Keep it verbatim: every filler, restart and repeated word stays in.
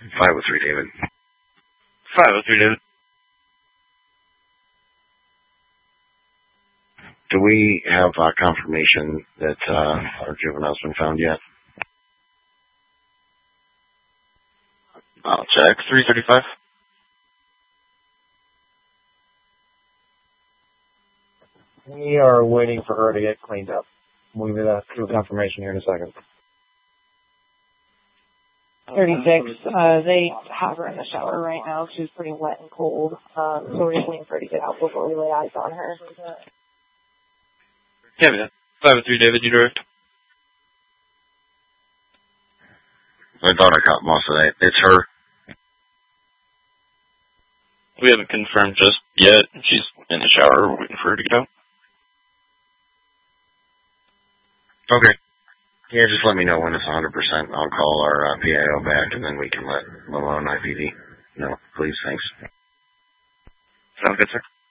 five oh three, David. five oh three, David. Do we have uh, confirmation that uh, our juvenile's been found yet? I'll check. three thirty-five. We are waiting for her to get cleaned up. We'll give you that true confirmation here in a second. thirty-six, uh, they have her in the shower right now. She's pretty wet and cold. Um, so we're just waiting for her to get out before we lay eyes on her. Yeah, man. five oh three, David, you direct. I thought I caught most of that. It's her. We haven't confirmed just yet. She's in the shower. We're waiting for her to get out. Okay. Yeah, just let me know when it's one hundred percent. I'll call our uh, P I O back, and then we can let Malone I P D know. Please, thanks. Sounds good, sir.